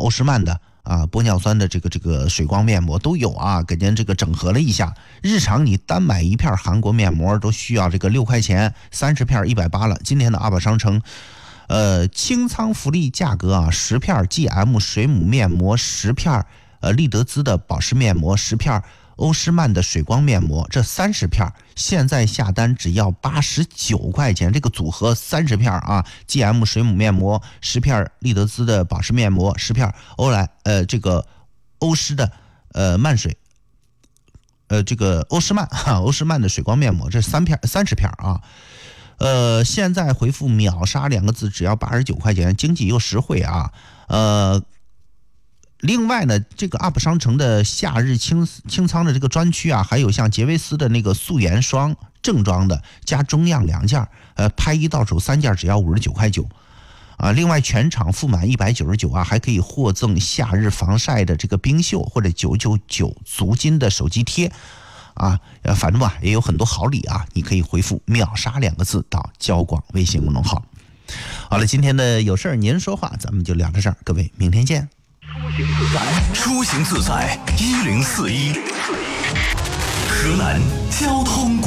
欧诗漫的玻尿酸的这个水光面膜都有啊，给您这个整合了一下。日常你单买一片韩国面膜都需要这个6块钱，30片180了。今天的阿宝商城清仓福利价格啊，10片 GM 水母面膜，10片丽德姿的保湿面膜，10片欧诗漫的水光面膜，这30片现在下单只要89块钱，这个组合30片啊 ，GM 水母面膜，10片丽德姿的保湿面膜，10片这个欧诗的漫水，这个欧诗漫的水光面膜，这30片啊。现在回复秒杀2个字，只要89块钱，经济又实惠啊。另外呢，这个 UP 商城的夏日清仓的这个专区啊，还有像杰维斯的那个素颜霜正装的加中样2件，拍一到手3件只要59块9啊。另外全场付满199啊，还可以获赠夏日防晒的这个冰袖或者999足金的手机贴啊。反正吧也有很多好礼啊，你可以回复秒杀2个字到交广微信公众号。好了，今天的有事您说话咱们就聊到这儿，各位明天见。 出行自在，1041，河南交通。